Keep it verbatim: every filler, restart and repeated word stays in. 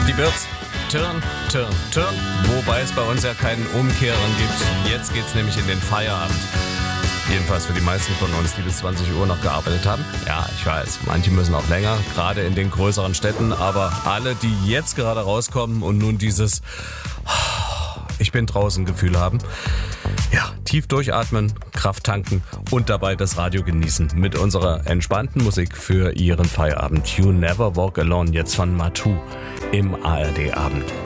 Die wird's Turn, Turn, Turn, wobei es bei uns ja keinen Umkehren gibt. Jetzt geht's nämlich in den Feierabend. Jedenfalls für die meisten von uns, die bis zwanzig Uhr noch gearbeitet haben. Ja, ich weiß, manche müssen auch länger, gerade in den größeren Städten. Aber alle, die jetzt gerade rauskommen und nun dieses Ich bin draußen Gefühl haben, ja, tief durchatmen, Kraft tanken und dabei das Radio genießen mit unserer entspannten Musik für Ihren Feierabend. You Never Walk Alone, jetzt von Matu im A R D Abend.